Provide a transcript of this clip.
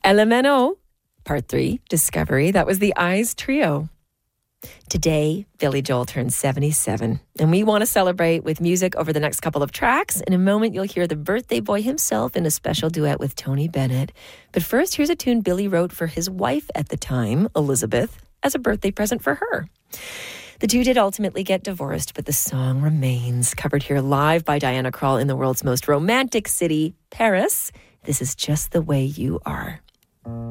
LMNO, Part 3, Discovery. That was the Eyes Trio. Today, Billy Joel turns 77, and we want to celebrate with music over the next couple of tracks. In a moment, you'll hear the birthday boy himself in a special duet with Tony Bennett. But first, here's a tune Billy wrote for his wife at the time, Elizabeth, as a birthday present for her. The two did ultimately get divorced, but the song remains. Covered here live by Diana Krall in the world's most romantic city, Paris. This is Just the Way You Are.